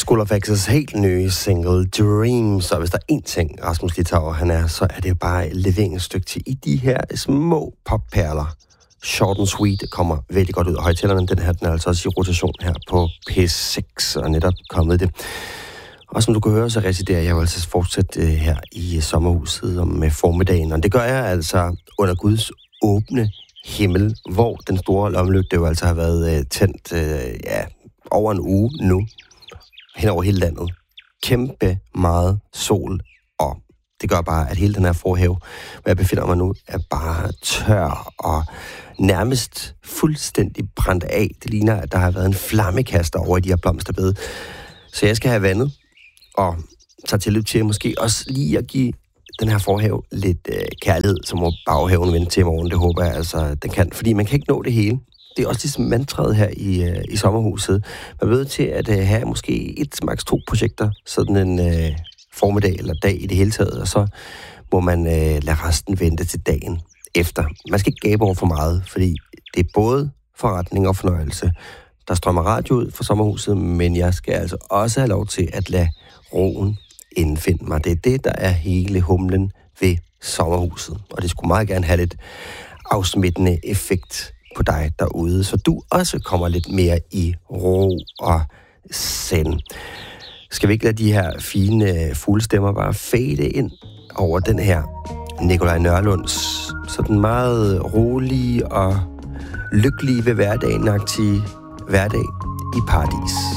School of X's helt nye single Dreams, og hvis der er én ting, Rasmus Litauer han er, så er det bare et leveringsstykke til i de her små popperler. Short and Sweet kommer vældig godt ud af højtalerne. Den her, den er altså også i rotation her på P6, og netop kommet det. Og som du kan høre, så residerer jeg jo altså fortsat her i sommerhuset med formiddagen, og det gør jeg altså under Guds åbne himmel, hvor den store lommelygte jo altså har været tændt over en uge nu, hen over hele landet. Kæmpe meget sol, og det gør bare, at hele den her forhave, hvor jeg befinder mig nu, er bare tør og nærmest fuldstændig brændt af. Det ligner, at der har været en flammekaster over i de her blomsterbede. Så jeg skal have vandet, og tager tilløb til måske også lige at give den her forhave lidt kærlighed, som må baghaven vende til i morgen. Det håber jeg altså, den kan. Fordi man kan ikke nå det hele. Det er også ligesom mantraet her i sommerhuset. Man er nødt til at have måske maks 2 projekter, sådan en formiddag eller dag i det hele taget, og så må man lade resten vente til dagen efter. Man skal ikke gabe over for meget, fordi det er både forretning og fornøjelse. Der strømmer radio ud fra sommerhuset, men jeg skal altså også have lov til at lade roen indfinde mig. Det er det, der er hele humlen ved sommerhuset, og det skulle meget gerne have lidt afsmittende effekt på dig derude, så du også kommer lidt mere i ro og zen. Skal vi ikke lade de her fine fuglestemmer bare fade ind over den her Nikolaj Nørlunds sådan meget rolige og lykkelige ved hverdagen-agtige hverdag i paradis.